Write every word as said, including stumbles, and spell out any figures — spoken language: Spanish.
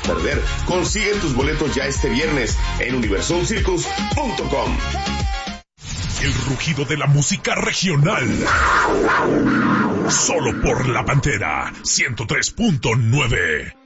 perder. Consigue tus boletos ya este viernes en universal circus punto com. El rugido de la música regional. Solo por La Pantera ciento tres punto nueve.